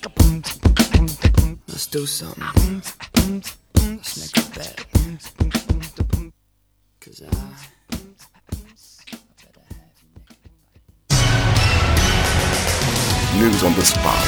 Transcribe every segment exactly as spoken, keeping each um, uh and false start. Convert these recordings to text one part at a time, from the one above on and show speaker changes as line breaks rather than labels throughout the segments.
Let's do something. Let's make a bet. 'Cause I
News on the spot.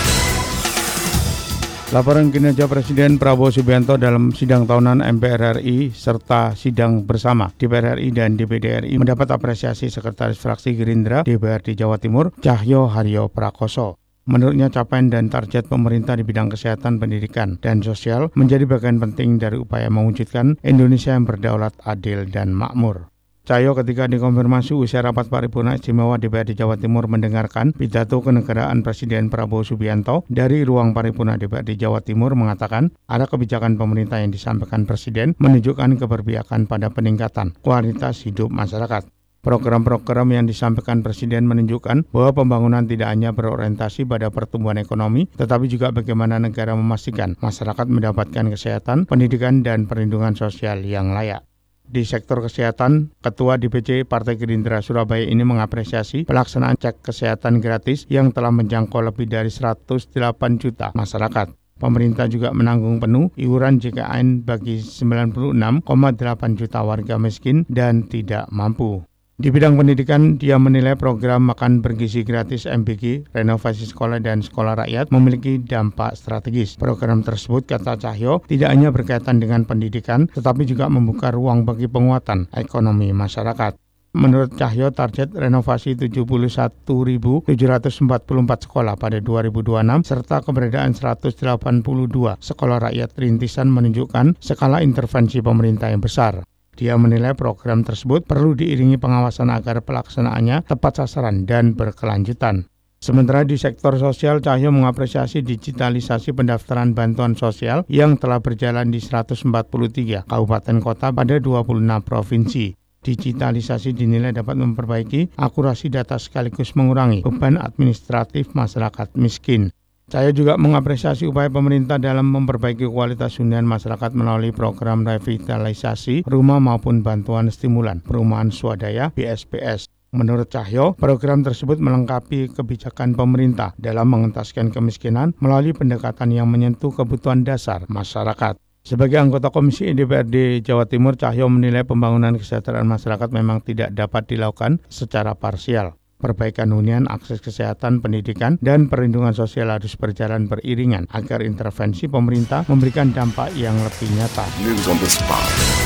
Laporan kinerja Presiden Prabowo Subianto dalam sidang tahunan M P R R I serta sidang bersama D P R R I dan D P D R I mendapat apresiasi Sekretaris Fraksi Gerindra D P R D Jawa Timur, Cahyo Haryo Prakoso. Menurutnya capaian dan target pemerintah di bidang kesehatan, pendidikan, dan sosial menjadi bagian penting dari upaya mewujudkan Indonesia yang berdaulat, adil, dan makmur. Cahyo ketika dikonfirmasi usia rapat paripurna istimewa D P R D Jawa Timur mendengarkan pidato kenegaraan Presiden Prabowo Subianto dari ruang paripurna D P R D Jawa Timur mengatakan ada kebijakan pemerintah yang disampaikan Presiden menunjukkan keberpihakan pada peningkatan kualitas hidup masyarakat. Program-program yang disampaikan Presiden menunjukkan bahwa pembangunan tidak hanya berorientasi pada pertumbuhan ekonomi, tetapi juga bagaimana negara memastikan masyarakat mendapatkan kesehatan, pendidikan, dan perlindungan sosial yang layak. Di sektor kesehatan, Ketua D P C Partai Gerindra Surabaya ini mengapresiasi pelaksanaan cek kesehatan gratis yang telah menjangkau lebih dari seratus delapan juta masyarakat. Pemerintah juga menanggung penuh iuran J K N bagi sembilan puluh enam koma delapan juta warga miskin dan tidak mampu. Di bidang pendidikan, dia menilai program makan bergizi gratis M B G, renovasi sekolah dan sekolah rakyat memiliki dampak strategis. Program tersebut, kata Cahyo, tidak hanya berkaitan dengan pendidikan, tetapi juga membuka ruang bagi penguatan ekonomi masyarakat. Menurut Cahyo, target renovasi tujuh puluh satu ribu tujuh ratus empat puluh empat sekolah pada dua ribu dua puluh enam serta keberadaan seratus delapan puluh dua sekolah rakyat rintisan menunjukkan skala intervensi pemerintah yang besar. Dia menilai program tersebut perlu diiringi pengawasan agar pelaksanaannya tepat sasaran dan berkelanjutan. Sementara di sektor sosial, Cahyo mengapresiasi digitalisasi pendaftaran bantuan sosial yang telah berjalan di seratus empat puluh tiga kabupaten kota pada dua puluh enam provinsi. Digitalisasi dinilai dapat memperbaiki akurasi data sekaligus mengurangi beban administratif masyarakat miskin. Saya juga mengapresiasi upaya pemerintah dalam memperbaiki kualitas hunian masyarakat melalui program revitalisasi rumah maupun bantuan stimulan perumahan swadaya B S P S. Menurut Cahyo, program tersebut melengkapi kebijakan pemerintah dalam mengentaskan kemiskinan melalui pendekatan yang menyentuh kebutuhan dasar masyarakat. Sebagai anggota Komisi D P R D Jawa Timur, Cahyo menilai pembangunan kesejahteraan masyarakat memang tidak dapat dilakukan secara parsial. Perbaikan hunian, akses kesehatan, pendidikan, dan perlindungan sosial harus berjalan beriringan agar intervensi pemerintah memberikan dampak yang lebih nyata.
News on the spot.